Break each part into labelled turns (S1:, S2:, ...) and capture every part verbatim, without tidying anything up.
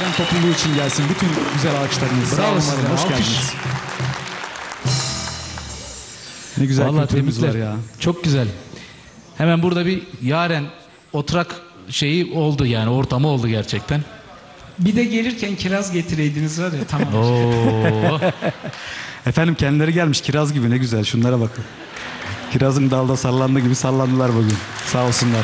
S1: Yaren topluluğu için gelsin. Bütün güzel ağaçlarınız.
S2: Bravo size.
S1: Hoş
S2: Alkış.
S1: geldiniz. Ne güzel
S2: Vallahi
S1: kültürümüz var
S2: tebrikler.
S1: ya.
S2: Çok güzel. Hemen burada bir Yaren oturak şeyi oldu yani, ortamı oldu gerçekten.
S3: Bir de gelirken kiraz getireydiniz var ya, tamam.
S2: Oo.
S1: Efendim kendileri gelmiş kiraz gibi, ne güzel, şunlara bakın. Kirazın dalda sallandığı gibi sallandılar bugün. Sağ olsunlar.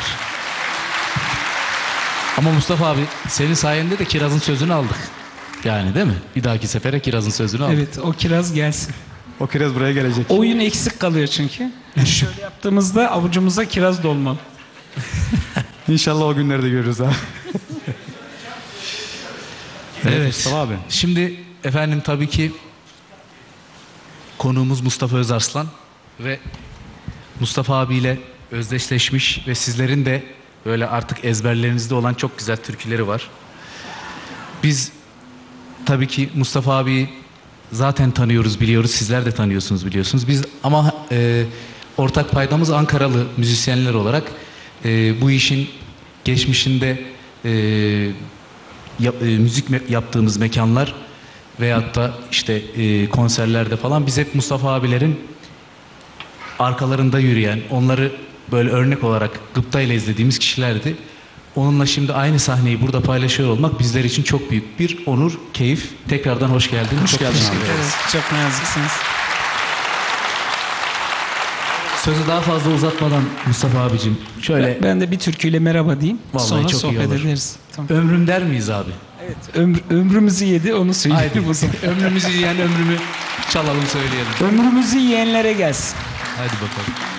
S2: Ama Mustafa abi, senin sayende de kirazın sözünü aldık. Yani değil mi? Bir dahaki sefere kirazın sözünü aldık.
S3: Evet, o kiraz gelsin.
S1: O kiraz buraya gelecek.
S3: Oyun eksik kalıyor çünkü. Şöyle yaptığımızda avucumuza kiraz dolmalı.
S1: İnşallah o günleri de görürüz ha.
S2: Evet.
S1: Mustafa abi.
S2: Şimdi efendim tabii ki konuğumuz Mustafa Özarslan ve Mustafa abiyle özdeşleşmiş ve sizlerin de böyle artık ezberlerinizde olan çok güzel türküleri var. Biz tabii ki Mustafa abiyi zaten tanıyoruz, biliyoruz. Sizler de tanıyorsunuz, biliyorsunuz. Biz ama e, ortak paydamız Ankaralı müzisyenler olarak e, bu işin geçmişinde e, yap, e, müzik me- yaptığımız mekanlar veyahut da işte e, konserlerde falan biz hep Mustafa abilerin arkalarında yürüyen, onları böyle örnek olarak gıptayla izlediğimiz kişilerdi. Onunla şimdi aynı sahneyi burada paylaşıyor olmak bizler için çok büyük bir onur, keyif. Tekrardan hoş geldin.
S1: Hoş
S2: Çok
S1: geldin
S2: teşekkür
S1: abi.
S2: ederiz.
S3: Evet, çok naziksiniz.
S2: Sözü daha fazla uzatmadan Mustafa abicim şöyle
S3: Ben de bir türküyle merhaba diyeyim.
S2: Vallahi
S3: Sonra
S2: çok iyi
S3: sohbet
S2: olur.
S3: ederiz. Tamam.
S2: ömrüm der miyiz abi?
S3: Evet, ömr, ömrümüzü yedi, onu söyleyeyim
S2: Haydi
S3: o zaman.
S2: ömrümüzü yiyen ömrümü çalalım söyleyelim.
S3: Ömrümüzü yiyenlere gelsin.
S2: Haydi bakalım.